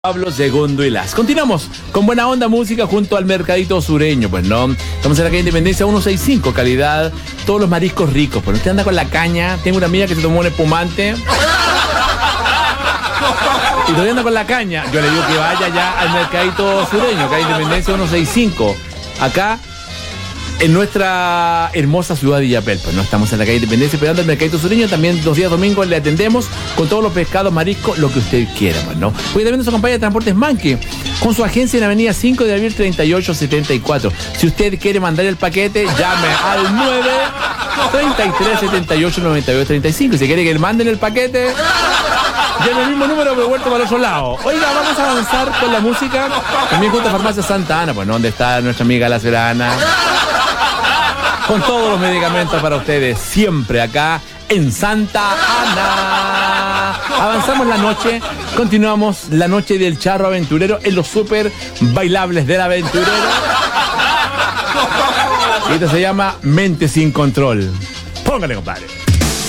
Pablo II y Las. Continuamos con buena onda música junto al Mercadito Sureño, pues no. Estamos en la calle Independencia 165, calidad, todos los mariscos ricos. Pues usted anda con la caña. Tengo una amiga que se tomó un espumante y todavía anda con la caña. Yo le digo que vaya ya al Mercadito Sureño, calle Independencia 165, acá en nuestra hermosa ciudad de Illapel. Pues no, estamos en la calle Independencia esperando el Mercadito Sureño. También los días domingos le atendemos con todos los pescados, mariscos, lo que usted quiera, pues no. Hoy también nos acompaña de Transportes Manque con su agencia en Avenida 5 de Abril 3874. Si usted quiere mandar el paquete, llame al 9 33 78 92 35. Si quiere que le manden el paquete, ya en el mismo número me he vuelto para el otro lado. Oiga, vamos a avanzar con la música. También junto a Farmacia Santa Ana, pues no, donde está nuestra amiga La Serana, con todos los medicamentos para ustedes, siempre acá en Santa Ana. Avanzamos la noche, continuamos la noche del charro aventurero en los super bailables del aventurero. Y esto se llama Mente Sin Control. Póngale, compadre.